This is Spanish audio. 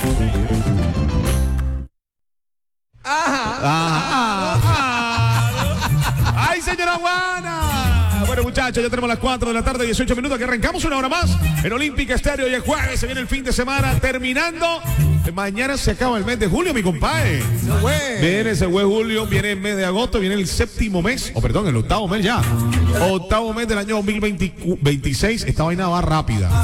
¡Ay, señora Juana! Bueno, muchachos, ya tenemos las 4 de la tarde, 18 minutos, que arrancamos una hora más en Olímpica Estéreo. Y el jueves se viene el fin de semana, terminando. Mañana se acaba el mes de julio, mi compadre. Viene ese güey julio, viene el mes de agosto, viene el séptimo mes, el octavo mes ya. Octavo mes del año 2026. Esta vaina va rápida.